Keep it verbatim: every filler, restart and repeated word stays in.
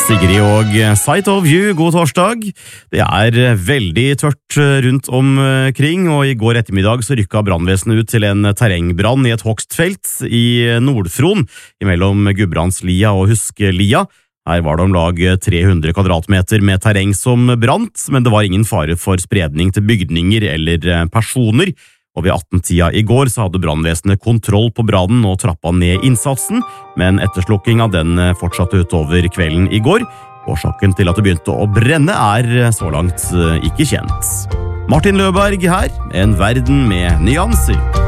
Sigrid og Sight of You, god torsdag. Det er veldig tørt rundt omkring, og i går ettermiddag så rykket brannvesenet ut til en terrengbrann i et hogstfelt i Nordfron, mellom Gudbrandslia og Huskelia. Her var det om lag tre hundre kvadratmeter med terreng som brant, men det var ingen fare for spredning til bygninger eller personer. Og ved atten-tida i går så hadde brannvesenet kontroll på brannen og trappa ned innsatsen, men etterslukkinga den fortsatte utover kvelden i går. Årsaken til at det begynte å brenne er så langt ikke kjent. Martin Løberg her, en verden med nyanser.